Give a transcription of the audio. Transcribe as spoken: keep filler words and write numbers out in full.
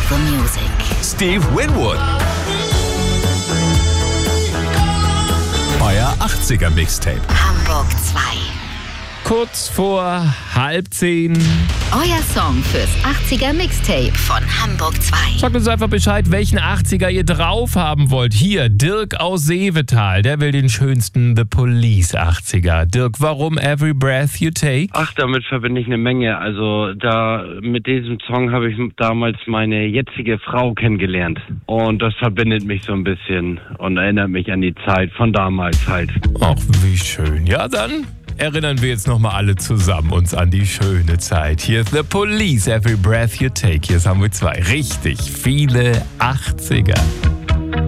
the Music. Steve Winwood. Euer achtziger Mixtape. Hamburg zwei. Kurz vor halb zehn. Euer Song fürs achtziger Mixtape von Hamburg zwei. Sagt uns einfach Bescheid, welchen achtziger ihr drauf haben wollt. Hier, Dirk aus Seevetal, der will den schönsten The Police achtziger. Dirk, warum Every Breath You Take? Ach, damit verbinde ich eine Menge. Also da mit diesem Song habe ich damals meine jetzige Frau kennengelernt. Und das verbindet mich so ein bisschen und erinnert mich an die Zeit von damals halt. Ach, wie schön. Ja, dann erinnern wir jetzt nochmal alle zusammen uns an die schöne Zeit. Hier ist The Police, Every Breath You Take. Hier ist Hamburg zwei. Richtig viele achtziger.